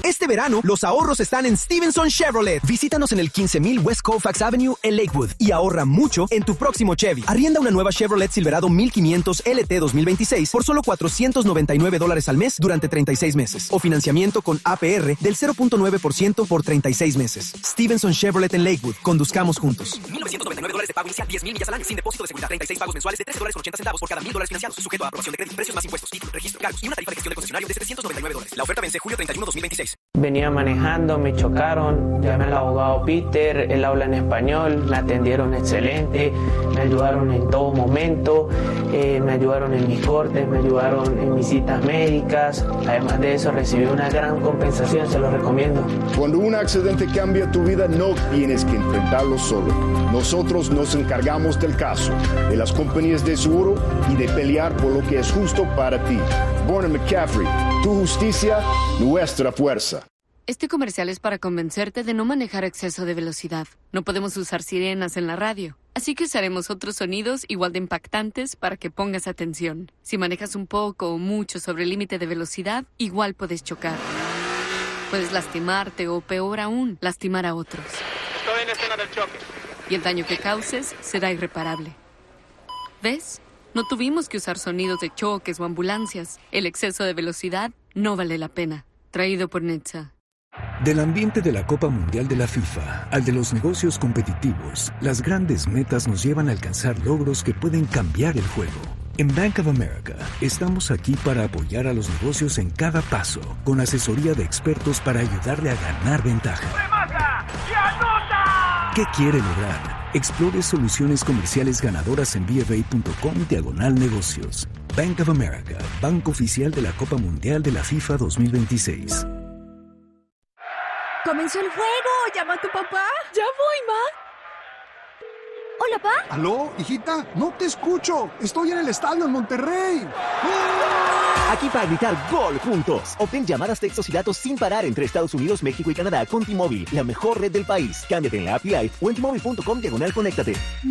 Este verano, los ahorros están en Stevenson Chevrolet. Visítanos en el 15000 West Colfax Avenue en Lakewood y ahorra mucho en tu próximo Chevy. Arrienda una nueva Chevrolet Silverado 1500 LT 2026 por solo $499 al mes durante 36 meses. O financiamiento con APR del 0.9% por 36 meses. Stevenson Chevrolet en Lakewood. Conduzcamos juntos. $1,999 de pago inicial, 10,000 millas al año, sin depósito de seguridad, 36 pagos mensuales de $13.80 por cada $1,000 financiados, sujeto a aprobación de crédito, precios más impuestos, título, registro, cargos y una tarifa de gestión de concesionario de $799. La oferta vence julio 31, 2026. Venía manejando, me chocaron, llamé al abogado Peter, él habla en español, me atendieron excelente, me ayudaron en todo momento, me ayudaron en mis cortes, me ayudaron en mis citas médicas, además de eso recibí una gran compensación, se lo recomiendo. Cuando un accidente cambia tu vida, no tienes que enfrentarlo solo. Nosotros nos encargamos del caso, de las compañías de seguro y de pelear por lo que es justo para ti. Born McCaffrey, tu justicia, nuestra fuerza. Este comercial es para convencerte de no manejar a exceso de velocidad. No podemos usar sirenas en la radio, así que usaremos otros sonidos igual de impactantes para que pongas atención. Si manejas un poco o mucho sobre el límite de velocidad, igual puedes chocar. Puedes lastimarte o, peor aún, lastimar a otros. Estoy en escena del choque. Y el daño que causes será irreparable. ¿Ves? No tuvimos que usar sonidos de choques o ambulancias. El exceso de velocidad no vale la pena. Traído por NHTSA. Del ambiente de la Copa Mundial de la FIFA al de los negocios competitivos, las grandes metas nos llevan a alcanzar logros que pueden cambiar el juego. En Bank of America estamos aquí para apoyar a los negocios en cada paso, con asesoría de expertos para ayudarle a ganar ventaja. ¡Remata y anota! ¿Qué quiere lograr? Explore soluciones comerciales ganadoras en bfa.com/negocios. Bank of America, banco oficial de la Copa Mundial de la FIFA 2026. ¡Comenzó el juego! ¡Llama a tu papá! ¡Ya voy, ma! ¿Hola, pa? ¿Aló, hijita? No te escucho. Estoy en el estadio en Monterrey. Aquí para gritar gol juntos. Obtén llamadas, textos y datos sin parar entre Estados Unidos, México y Canadá con T-Mobile, la mejor red del país. Cámbiate en la app Live o en T-Mobile.com/conéctate.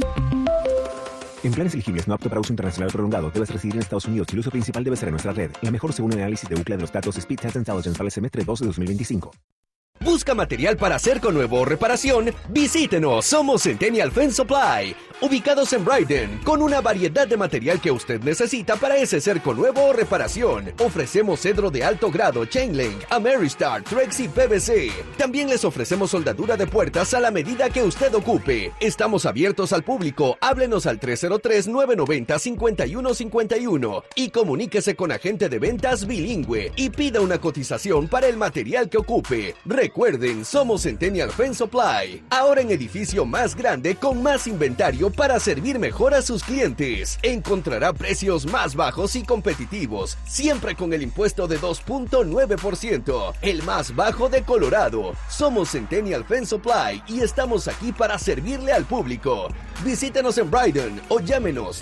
En planes elegibles no apto para uso internacional prolongado, debes residir en Estados Unidos y el uso principal debe ser en nuestra red. La mejor según el análisis de UCLA de los datos Speed Test Intelligence para el semestre 2 de 2025. ¿Busca material para hacer con nuevo o reparación? Visítenos, somos Centennial Fence Supply, ubicados en Brighton, con una variedad de material que usted necesita para ese cerco nuevo o reparación. Ofrecemos cedro de alto grado, Chain Link, Ameristar, Trex y PVC. También les ofrecemos soldadura de puertas a la medida que usted ocupe. Estamos abiertos al público, háblenos al 303-990-5151 y comuníquese con agente de ventas bilingüe y pida una cotización para el material que ocupe. Recuerden, somos Centennial Fence Supply, ahora en edificio más grande con más inventario para servir mejor a sus clientes. Encontrará precios más bajos y competitivos, siempre con el impuesto de 2.9%, el más bajo de Colorado. Somos Centennial Fence Supply y estamos aquí para servirle al público. Visítenos en Brighton o llámenos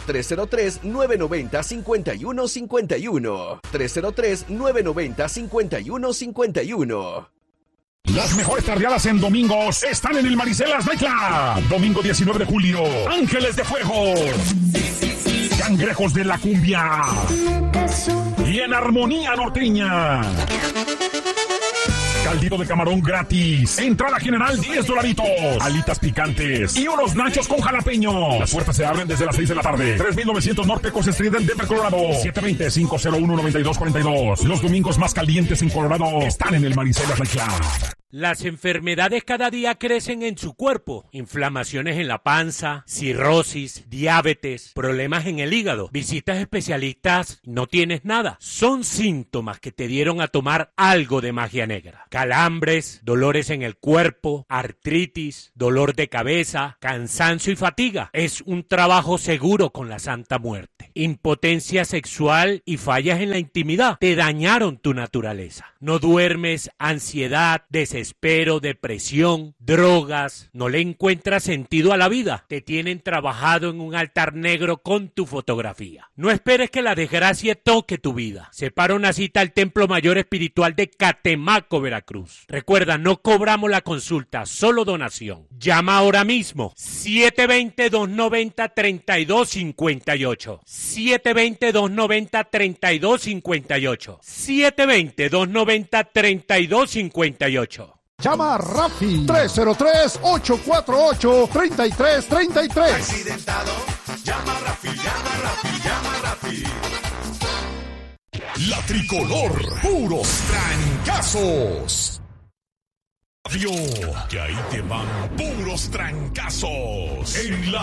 303-990-5151. 303-990-5151. Las mejores tardeadas en domingos están en el Maricelas Night Club. Domingo 19 de julio, Ángeles de Fuego, Cangrejos de la Cumbia y en Armonía Norteña. Caldito de camarón gratis. Entrada general $10. Alitas picantes y unos nachos con jalapeño. Las puertas se abren desde las 6 de la tarde. 3900 North Pecos Street en Denver, Colorado. 720-501-9242. Los domingos más calientes en Colorado están en el Maricelas Night Club. Las enfermedades cada día crecen en su cuerpo. Inflamaciones en la panza, cirrosis, diabetes, problemas en el hígado. Visitas especialistas, no tienes nada. Son síntomas que te dieron a tomar algo de magia negra. Calambres, dolores en el cuerpo, artritis, dolor de cabeza, cansancio y fatiga. Es un trabajo seguro con la Santa Muerte. Impotencia sexual y fallas en la intimidad te dañaron tu naturaleza. No duermes, ansiedad, desesperación, desespero, depresión, drogas, no le encuentras sentido a la vida, te tienen trabajado en un altar negro con tu fotografía. No esperes que la desgracia toque tu vida. Separa una cita al Templo Mayor Espiritual de Catemaco, Veracruz. Recuerda, no cobramos la consulta, solo donación. Llama ahora mismo 720-290-3258. 720-290-3258. 720-290-3258. Llama a Rafi 303-848-3333. Accidentado, llama a Rafi, llama a Rafi, llama a Rafi. La tricolor, puros trancazos. Que ahí te van puros trancazos en la